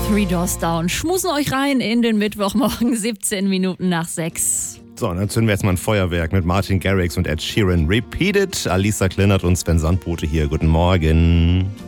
Three Doors Down. Schmusen euch rein in den Mittwochmorgen, 17 Minuten nach 6. So, dann zünden wir jetzt mal ein Feuerwerk mit Martin Garrix und Ed Sheeran. Repeat It. Alisa Kleinert und Sven Sandbote hier. Guten Morgen.